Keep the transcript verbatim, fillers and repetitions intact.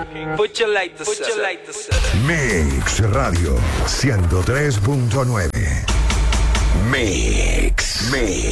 Put your light to Put your light to Mix Radio ciento tres punto nueve. Mix. Mix.